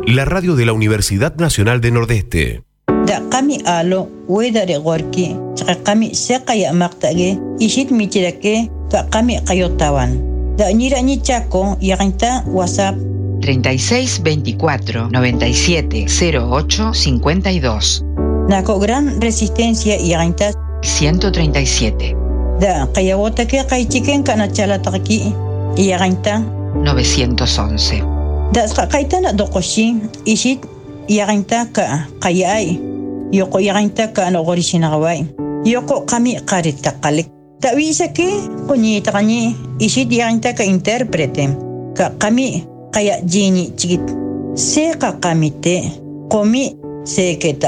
la radio de la Universidad Nacional de Nordeste. Da kami alo wedare gorki kami sekaya maktage ishit michirake ka kami kayotawan da nira ni chaco yaginta WhatsApp 36 24 97 08 52 Nako gran resistencia yaginta 137 da kayawota ke kaichiken kana chalataki yaginta 911 da kaitana dokoshi ishit yaginta ka kayai Yoko yaginta ka ano gorishinagaway. Yoko kami karitakalik. Tawisa ke kunyita kanyi isid yaginta ka interprete. Ka kami kaya jini chigit. Se ka kami te komi se keta